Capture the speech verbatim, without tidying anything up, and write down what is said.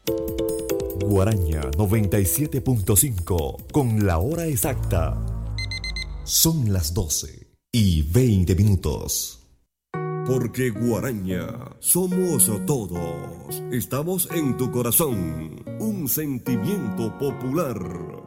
Guaraña noventa y siete punto cinco con la hora exacta. Son las doce y veinte minutos. Porque Guaraña somos todos. Estamos en tu corazón. Un sentimiento popular.